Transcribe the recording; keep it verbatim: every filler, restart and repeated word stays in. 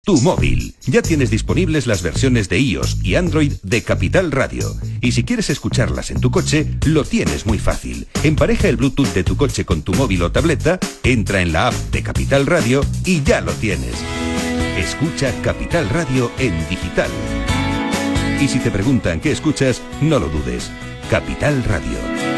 Tu móvil. Ya tienes disponibles las versiones de iOS y Android de Capital Radio. Y si quieres escucharlas en tu coche, lo tienes muy fácil. Empareja el Bluetooth de tu coche con tu móvil o tableta, entra en la app de Capital Radio y ya lo tienes. Escucha Capital Radio en digital. Y si te preguntan qué escuchas, no lo dudes. Capital Radio.